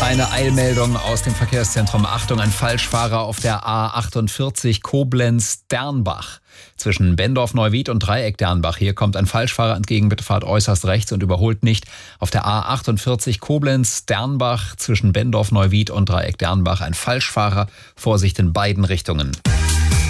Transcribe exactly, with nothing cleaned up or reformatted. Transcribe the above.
Eine Eilmeldung aus dem Verkehrszentrum. Achtung, ein Falschfahrer auf der A achtundvierzig Koblenz-Dernbach. Zwischen Bendorf-Neuwied und Dreieck-Dernbach. Hier kommt ein Falschfahrer entgegen. Bitte fahrt äußerst rechts und überholt nicht. Auf der A achtundvierzig Koblenz-Dernbach zwischen Bendorf-Neuwied und Dreieck-Dernbach ein Falschfahrer. Vorsicht in beiden Richtungen.